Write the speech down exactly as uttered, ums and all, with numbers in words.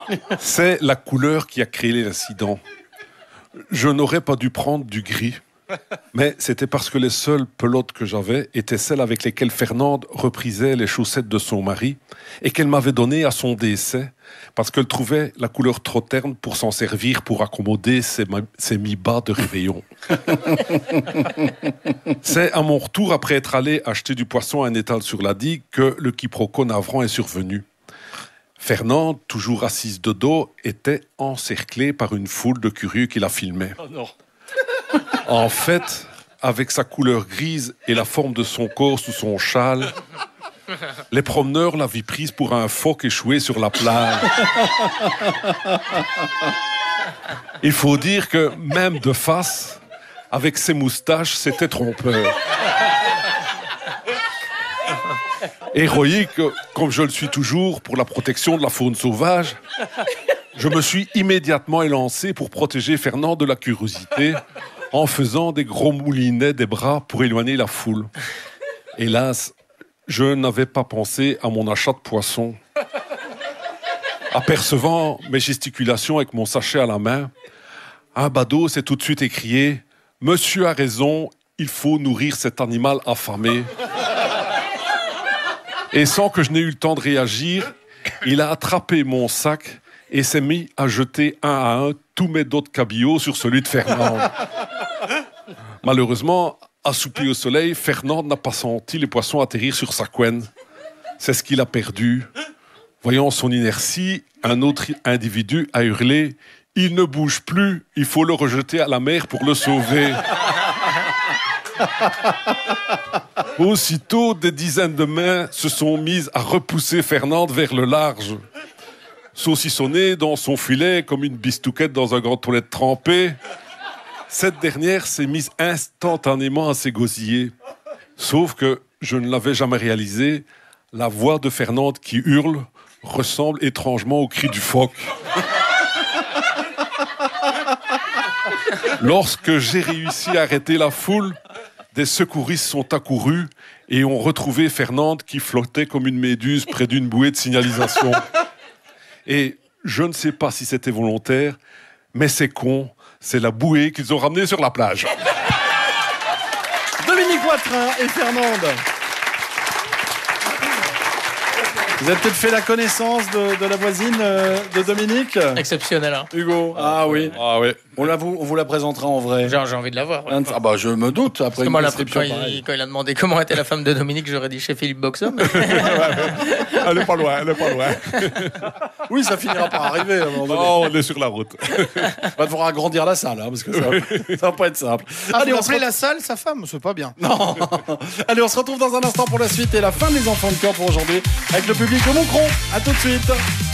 C'est la couleur qui a créé l'incident. Je n'aurais pas dû prendre du gris, mais c'était parce que les seules pelotes que j'avais étaient celles avec lesquelles Fernande reprisait les chaussettes de son mari et qu'elle m'avait données à son décès parce qu'elle trouvait la couleur trop terne pour s'en servir pour accommoder ses, ses mi-bas de réveillon. C'est à mon retour, après être allé acheter du poisson à un étal sur la digue, que le quiproquo navrant est survenu. Fernande, toujours assise de dos, était encerclée par une foule de curieux qui la filmaient. Oh non. En fait, avec sa couleur grise et la forme de son corps sous son châle, les promeneurs l'avaient prise pour un phoque échoué sur la plage. Il faut dire que même de face, avec ses moustaches, c'était trompeur. Héroïque, comme je le suis toujours, pour la protection de la faune sauvage, je me suis immédiatement élancé pour protéger Fernand de la curiosité en faisant des gros moulinets des bras pour éloigner la foule. Hélas, je n'avais pas pensé à mon achat de poisson. Apercevant mes gesticulations avec mon sachet à la main, un badaud s'est tout de suite écrié « Monsieur a raison, il faut nourrir cet animal affamé ». Et sans que je n'ai eu le temps de réagir, il a attrapé mon sac et s'est mis à jeter un à un tous mes dos de cabillaud sur celui de Fernande. Malheureusement, assoupi au soleil, Fernande n'a pas senti les poissons atterrir sur sa couenne. C'est ce qu'il a perdu. Voyant son inertie, un autre individu a hurlé « Il ne bouge plus, il faut le rejeter à la mer pour le sauver ». Aussitôt, des dizaines de mains se sont mises à repousser Fernande vers le large. Saucissonnée dans son filet comme une bistouquette dans un grand toilette trempé, cette dernière s'est mise instantanément à s'égosiller. Sauf que, je ne l'avais jamais réalisé, la voix de Fernande qui hurle ressemble étrangement au cri du phoque. Lorsque j'ai réussi à arrêter la foule, des secouristes sont accourus et ont retrouvé Fernande qui flottait comme une méduse près d'une bouée de signalisation. Et je ne sais pas si c'était volontaire, mais c'est con, c'est la bouée qu'ils ont ramenée sur la plage. Dominique Watrin et Fernande. Vous avez peut-être fait la connaissance de, de la voisine euh, de Dominique. Exceptionnel, hein. Hugo. Ah oui. Ah ouais. On, la, vous, on vous la présentera en vrai. J'ai, j'ai envie de la voir. Ouais. Ah bah je me doute. Après Parce que une moi, la, description quand, pareille. il, quand il a demandé comment était la femme de Dominique, j'aurais dit chez Philippe Boxer. Mais... Elle est pas loin, elle est pas loin. Oui, ça finira par arriver à un moment donné. Oh, on est sur la route. Va devoir agrandir la salle, hein, parce que ça, ça va pas être simple. Ah, Allez, vous on se appelez retrouve... la salle sa femme, c'est pas bien. Non. Allez, on se retrouve dans un instant pour la suite et la fin des Enfants de cœur pour aujourd'hui avec le public de Moncron. À tout de suite.